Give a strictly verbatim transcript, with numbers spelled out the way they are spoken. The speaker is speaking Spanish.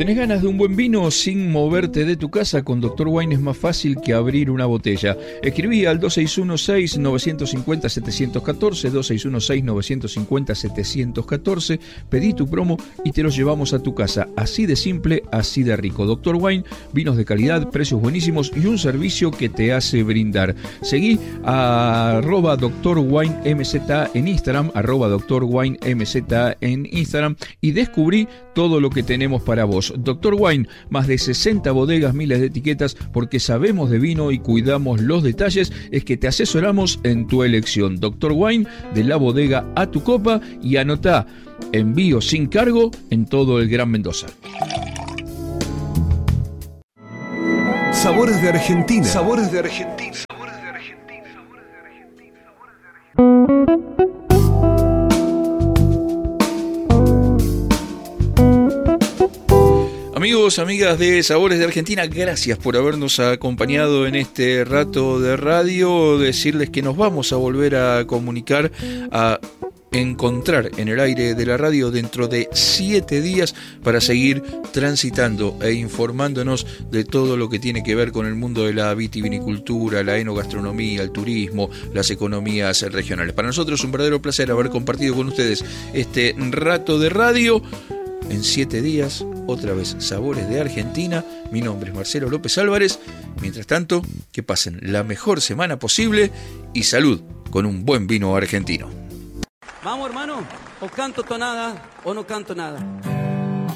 ¿Tenés ganas de un buen vino sin moverte de tu casa? Con doctor Wine es más fácil que abrir una botella. Escribí al dos seis uno seis, nueve cinco cero, siete uno cuatro, dos seis uno seis, nueve cinco cero, siete uno cuatro, pedí tu promo y te los llevamos a tu casa. Así de simple, así de rico. doctor Wine, vinos de calidad, precios buenísimos y un servicio que te hace brindar. Seguí a arroba doctor Wine M Z en Instagram, arroba doctor Wine M Z en Instagram y descubrí todo lo que tenemos para vos. doctor Wine, más de sesenta bodegas, miles de etiquetas, porque sabemos de vino y cuidamos los detalles, es que te asesoramos en tu elección. doctor Wine, de la bodega a tu copa, y anotá, envío sin cargo en todo el Gran Mendoza. Sabores de Argentina. Sabores de Argentina. Sabores de Argentina. Sabores de Argentina. Sabores de Argentina. Amigos, amigas de Sabores de Argentina, gracias por habernos acompañado en este rato de radio. Decirles que nos vamos a volver a comunicar, a encontrar en el aire de la radio dentro de siete días para seguir transitando e informándonos de todo lo que tiene que ver con el mundo de la vitivinicultura, la enogastronomía, el turismo, las economías regionales. Para nosotros es un verdadero placer haber compartido con ustedes este rato de radio. En siete días, otra vez Sabores de Argentina. Mi nombre es Marcelo López Álvarez. Mientras tanto, que pasen la mejor semana posible y salud con un buen vino argentino. Vamos, hermano, o canto tonada o no canto nada.